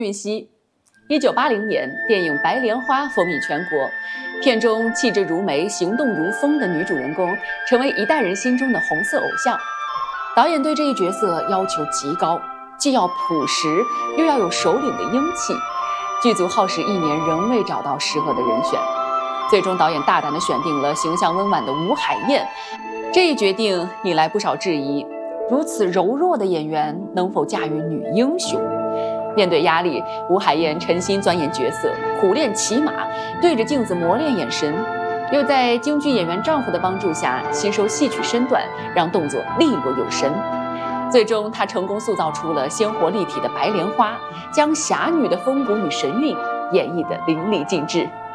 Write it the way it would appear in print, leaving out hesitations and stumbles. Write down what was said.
讯息：1980年，电影《白莲花》风靡全国，片中气质如梅、行动如风的女主人公，成为一代人心中的红色偶像。导演对这一角色要求极高，既要朴实，又要有首领的英气。剧组耗时1年，仍未找到适合的人选。最终，导演大胆地选定了形象温婉的吴海燕。这一决定引来不少质疑：如此柔弱的演员，能否驾驭女英雄？面对压力，吴海燕沉心钻研角色，苦练骑马，对着镜子磨练眼神，又在京剧演员丈夫的帮助下吸收戏曲身段，让动作利落有神。最终，她成功塑造出了鲜活立体的白莲花，将侠女的风骨与神韵演绎得淋漓尽致。